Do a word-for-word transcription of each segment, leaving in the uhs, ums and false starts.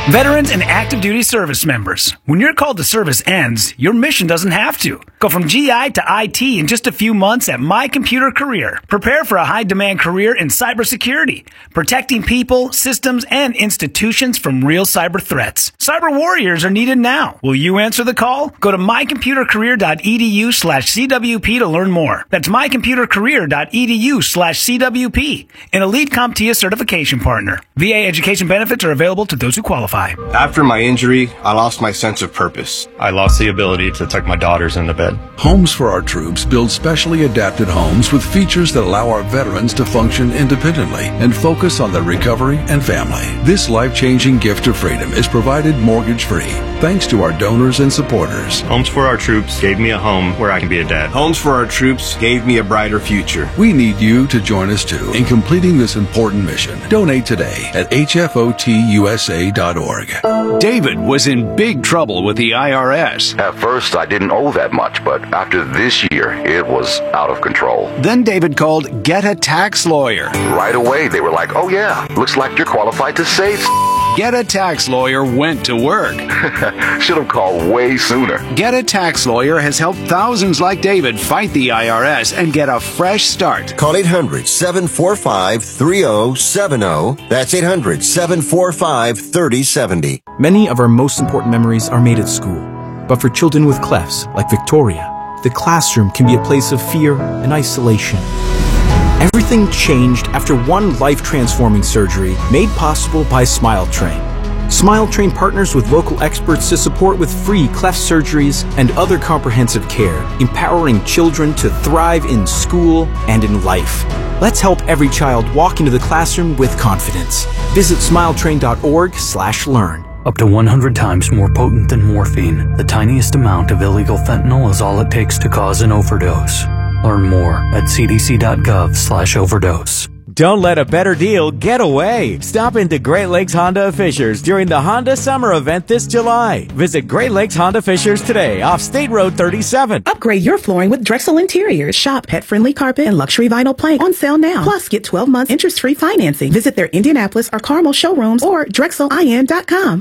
Veterans and active duty service members, when your call to service ends, your mission doesn't have to. Go from G I to I T in just a few months at My Computer Career. Prepare for a high-demand career in cybersecurity, protecting people, systems, and institutions from real cyber threats. Cyber warriors are needed now. Will you answer the call? Go to mycomputercareer.edu slash CWP to learn more. That's mycomputercareer.edu slash CWP, an Elite CompTIA certification partner. V A education benefits are available to those who qualify. After my injury, I lost my sense of purpose. I lost the ability to tuck my daughters into bed. Homes for Our Troops builds specially adapted homes with features that allow our veterans to function independently and focus on their recovery and family. This life-changing gift of freedom is provided mortgage-free thanks to our donors and supporters. Homes for Our Troops gave me a home where I can be a dad. Homes for Our Troops gave me a brighter future. We need you to join us too in completing this important mission. Donate today at H F O T U S A dot org. David was in big trouble with the I R S. At first, I didn't owe that much, but after this year, it was out of control. Then David called Get a Tax Lawyer. Right away, they were like, oh yeah, looks like you're qualified to save. Get a Tax Lawyer went to work. Should have called way sooner. Get a Tax Lawyer has helped thousands like David fight the I R S and get a fresh start. Call eight hundred, seven four five, three oh seven oh. That's eight hundred, seven four five, three oh seven oh. Many of our most important memories are made at school. But for children with clefts, like Victoria, the classroom can be a place of fear and isolation. Everything changed after one life-transforming surgery made possible by SmileTrain. SmileTrain partners with local experts to support with free cleft surgeries and other comprehensive care, empowering children to thrive in school and in life. Let's help every child walk into the classroom with confidence. Visit smiletrain.org slash learn. Up to one hundred times more potent than morphine, the tiniest amount of illegal fentanyl is all it takes to cause an overdose. Learn more at cdc.gov slash overdose. Don't let a better deal get away. Stop into Great Lakes Honda of Fishers during the Honda Summer Event this July. Visit Great Lakes Honda Fishers today off State Road thirty-seven. Upgrade your flooring with Drexel Interiors. Shop pet-friendly carpet and luxury vinyl plank on sale now. Plus, get twelve months interest-free financing. Visit their Indianapolis or Carmel showrooms or drexel I N dot com.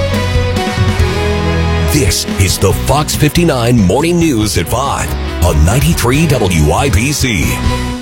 This is the Fox fifty-nine Morning News at five on ninety-three W I B C.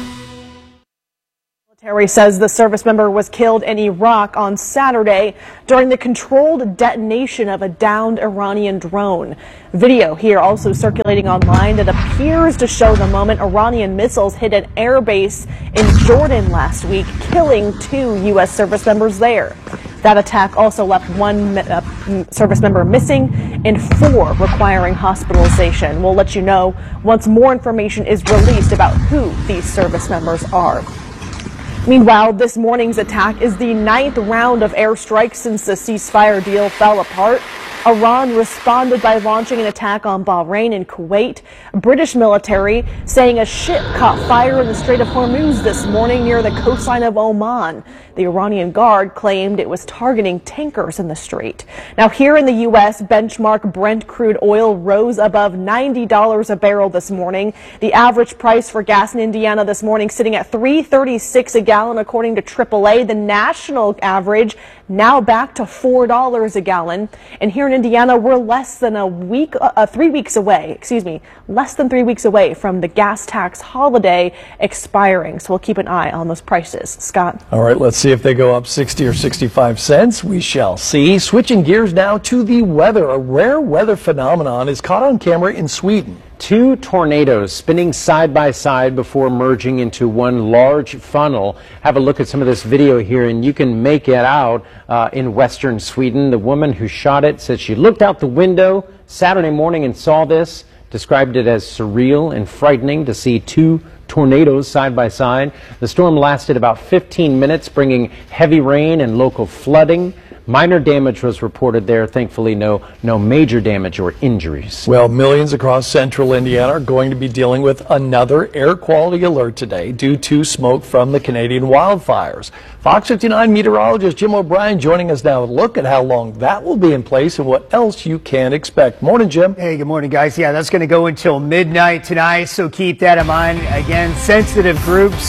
Military says the service member was killed in Iraq on Saturday during the controlled detonation of a downed Iranian drone. Video here also circulating online that appears to show the moment Iranian missiles hit an airbase in Jordan last week, killing two U S service members there. That attack also left one uh, service member missing and four requiring hospitalization. We'll let you know once more information is released about who these service members are. Meanwhile, this morning's attack is the ninth round of airstrikes since the ceasefire deal fell apart. Iran responded by launching an attack on Bahrain and Kuwait. British military saying a ship caught fire in the Strait of Hormuz this morning near the coastline of Oman. The Iranian Guard claimed it was targeting tankers in the strait. Now here in the U S, benchmark Brent crude oil rose above ninety dollars a barrel this morning. The average price for gas in Indiana this morning sitting at three thirty-six a gallon according to triple A. The national average now back to four dollars a gallon. And here in Indiana, we're less than a week, uh, three weeks away, excuse me, less than three weeks away from the gas tax holiday expiring. So we'll keep an eye on those prices. Scott. All right, let's see if they go up sixty or sixty-five cents. We shall see. Switching gears now to the weather. A rare weather phenomenon is caught on camera in Sweden. Two tornadoes spinning side by side before merging into one large funnel. Have a look at some of this video here and you can make it out uh, in western Sweden. The woman who shot it said she looked out the window Saturday morning and saw this, described it as surreal and frightening to see two tornadoes side by side. The storm lasted about fifteen minutes, bringing heavy rain and local flooding. Minor damage was reported there. Thankfully, no no major damage or injuries. Well, millions across central Indiana are going to be dealing with another air quality alert today due to smoke from the Canadian wildfires. Fox fifty-nine meteorologist Jim O'Brien joining us now to look at how long that will be in place and what else you can expect. Morning, Jim. Hey, good morning, guys. Yeah, that's going to go until midnight tonight, so keep that in mind. Again, sensitive groups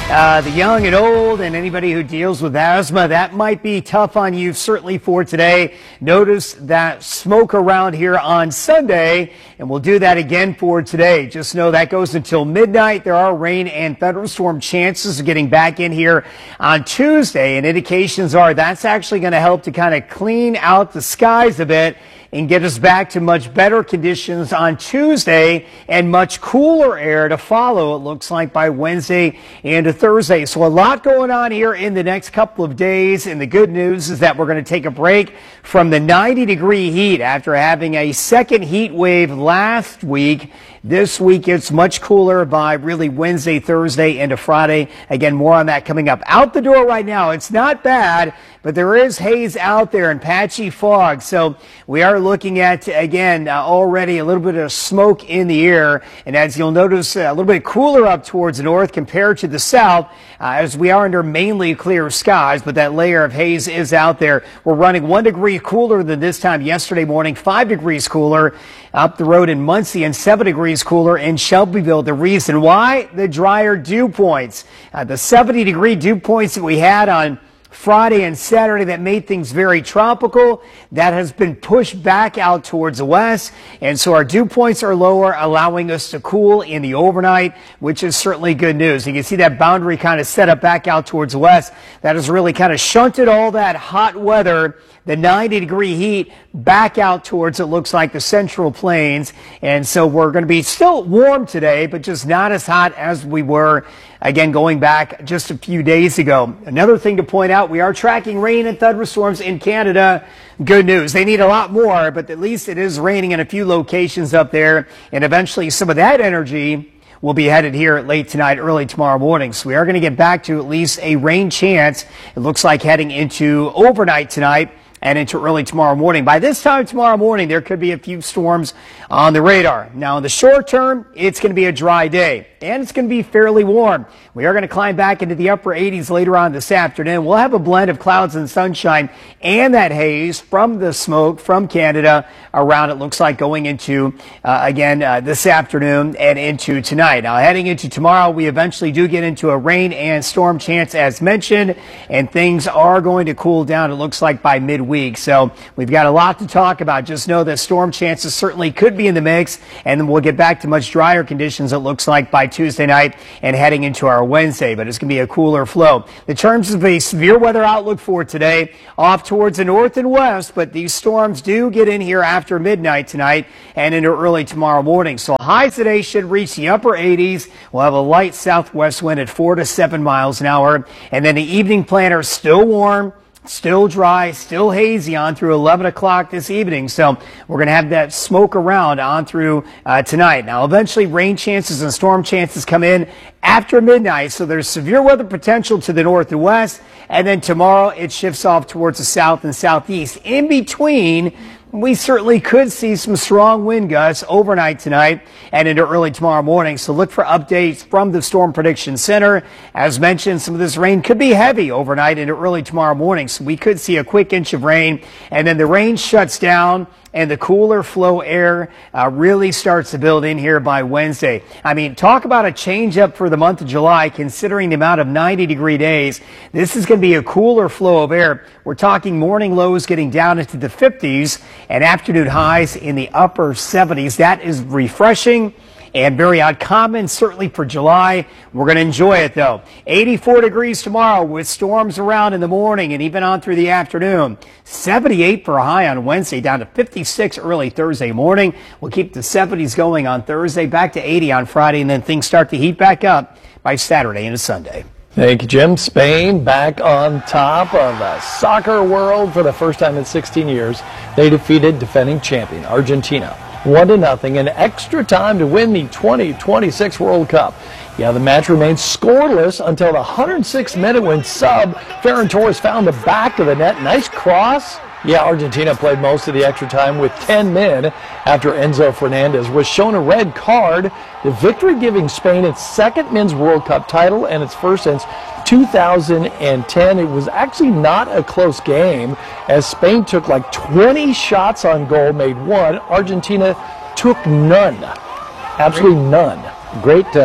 Uh, the young and old and anybody who deals with asthma, that might be tough on you certainly for today. Notice that smoke around here on Sunday, and we'll do that again for today. Just know that goes until midnight. There are rain and thunderstorm chances of getting back in here on Tuesday, and indications are that's actually going to help to kind of clean out the skies a bit and get us back to much better conditions on Tuesday and much cooler air to follow, it looks like, by Wednesday into Thursday. So a lot going on here in the next couple of days. And the good news is that we're going to take a break from the ninety degree heat after having a second heat wave last week. This week, it's much cooler by really Wednesday, Thursday, into Friday. Again, more on that coming up. Out the door right now, it's not bad, but there is haze out there and patchy fog. So we are looking at, again, uh, already a little bit of smoke in the air. And as you'll notice, uh, a little bit cooler up towards the north compared to the south, uh, as we are under mainly clear skies, but that layer of haze is out there. We're running one degree cooler than this time yesterday morning, five degrees cooler up the road in Muncie, and seven degrees cooler in Shelbyville. The reason why? The drier dew points. Uh, the seventy degree dew points that we had on Friday and Saturday that made things very tropical, that has been pushed back out towards the west, and so our dew points are lower, allowing us to cool in the overnight, which is certainly good news. You can see that boundary kind of set up back out towards the west. That has really kind of shunted all that hot weather, the ninety degree heat, back out towards, it looks like, the Central Plains. And so we're going to be still warm today, but just not as hot as we were, again, going back just a few days ago. Another thing to point out, we are tracking rain and thunderstorms in Canada. Good news. They need a lot more, but at least it is raining in a few locations up there. And eventually some of that energy will be headed here late tonight, early tomorrow morning. So we are going to get back to at least a rain chance. It looks like heading into overnight tonight and into early tomorrow morning. By this time tomorrow morning, there could be a few storms on the radar. Now, in the short term, it's going to be a dry day, and it's going to be fairly warm. We are going to climb back into the upper eighties later on this afternoon. We'll have a blend of clouds and sunshine and that haze from the smoke from Canada around, it looks like, going into, uh, again, uh, this afternoon and into tonight. Now, heading into tomorrow, we eventually do get into a rain and storm chance, as mentioned, and things are going to cool down, it looks like, by midweek. So we've got a lot to talk about. Just know that storm chances certainly could be in the mix, and then we'll get back to much drier conditions, it looks like, by Tuesday night and heading into our Wednesday, but it's going to be a cooler flow. In terms of a severe weather outlook for today, off towards the north and west, but these storms do get in here after midnight tonight and into early tomorrow morning. So highs today should reach the upper eighties. We'll have a light southwest wind at four to seven miles an hour, and then the evening planner still warm, still dry, still hazy on through eleven o'clock this evening. So we're going to have that smoke around on through uh, tonight. Now, eventually rain chances and storm chances come in after midnight. So there's severe weather potential to the north and west. And then tomorrow it shifts off towards the south and southeast. In between, we certainly could see some strong wind gusts overnight tonight and into early tomorrow morning. So look for updates from the Storm Prediction Center. As mentioned, some of this rain could be heavy overnight into early tomorrow morning. So we could see a quick inch of rain, and then the rain shuts down and the cooler flow air uh, really starts to build in here by Wednesday. I mean, talk about a change up for the month of July, considering the amount of ninety degree days. This is going to be a cooler flow of air. We're talking morning lows getting down into the fifties and afternoon highs in the upper seventies. That is refreshing and very uncommon, certainly for July. We're going to enjoy it, though. eighty-four degrees tomorrow with storms around in the morning and even on through the afternoon. seventy-eight for a high on Wednesday, down to fifty-six early Thursday morning. We'll keep the seventies going on Thursday, back to eighty on Friday, and then things start to heat back up by Saturday into Sunday. Thank you, Jim. Spain back on top of the soccer world for the first time in sixteen years. They defeated defending champion Argentina one to nothing in extra time to win the twenty twenty-six World Cup. Yeah, the match remained scoreless until the one hundred sixth minute when sub Ferran Torres found the back of the net. Nice cross. Yeah, Argentina played most of the extra time with ten men after Enzo Fernandez was shown a red card. The victory giving Spain its second men's World Cup title and its first since two thousand ten. It was actually not a close game, as Spain took like twenty shots on goal, made one. Argentina took none. Absolutely none. Great uh,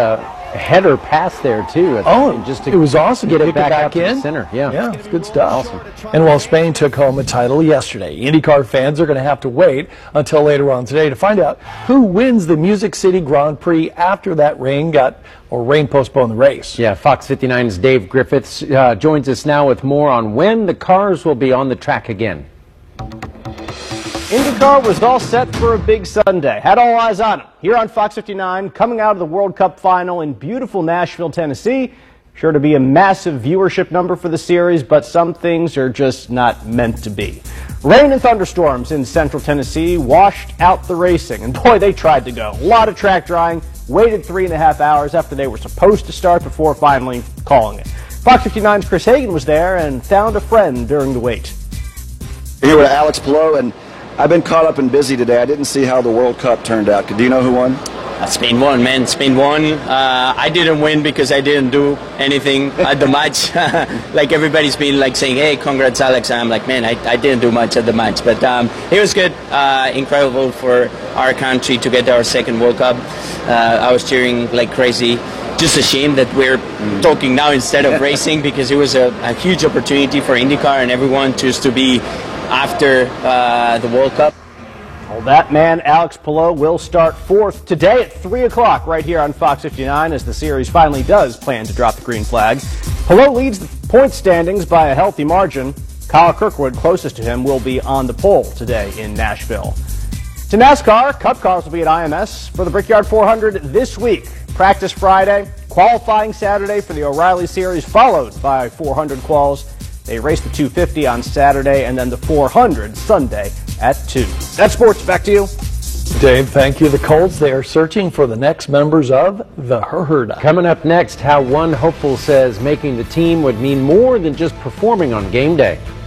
header pass there too. Oh, just to it was awesome. Get to it pick back, it back out to in. the center. Yeah, yeah, it's good stuff. Awesome. And while Spain took home a title yesterday, IndyCar fans are going to have to wait until later on today to find out who wins the Music City Grand Prix after that rain got or rain postponed the race. Yeah, Fox fifty-nine's Dave Griffiths uh, joins us now with more on when the cars will be on the track again. IndyCar was all set for a big Sunday. Had all eyes on it. Here on Fox fifty-nine, coming out of the World Cup final in beautiful Nashville, Tennessee. Sure to be a massive viewership number for the series, but some things are just not meant to be. Rain and thunderstorms in central Tennessee washed out the racing, and boy, they tried to go. A lot of track drying, waited three and a half hours after they were supposed to start before finally calling it. Fox fifty-nine's Chris Hagan was there and found a friend during the wait. Here with Alex Palou, and I've been caught up and busy today. I didn't see how the World Cup turned out. Do you know who won? Uh, Spain won, man. Spain won. Uh, I didn't win because I didn't do anything at the match. Like everybody's been like saying, "Hey, congrats, Alex." I'm like, man, I, I didn't do much at the match, but um, it was good. Uh, incredible for our country to get our second World Cup. Uh, I was cheering like crazy. Just a shame that we're talking now instead of racing, because it was a, a huge opportunity for IndyCar and everyone just to be after uh, the World Cup. Well, that man, Alex Palou, will start fourth today at three o'clock right here on Fox fifty-nine as the series finally does plan to drop the green flag. Palou leads the point standings by a healthy margin. Kyle Kirkwood, closest to him, will be on the pole today in Nashville. To NASCAR, Cup cars will be at I M S for the Brickyard four hundred this week. Practice Friday, qualifying Saturday for the O'Reilly Series, followed by four hundred quals. They race the two fifty on Saturday and then the four hundred Sunday at two. That's sports. Back to you. Dave, thank you. The Colts, they are searching for the next members of the Herd. Coming up next, how one hopeful says making the team would mean more than just performing on game day.